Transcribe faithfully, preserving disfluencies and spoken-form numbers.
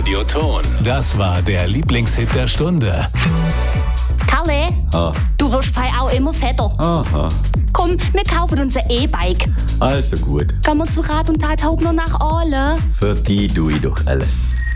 Radioton. Das war der Lieblingshit der Stunde. Kalle, Ah. du wirst fei auch immer fetter. Aha, Komm, wir kaufen uns ein E-Bike. also gut. Kann man zu Rat und Tat Hauptner nach Aale? Für die tue ich doch alles.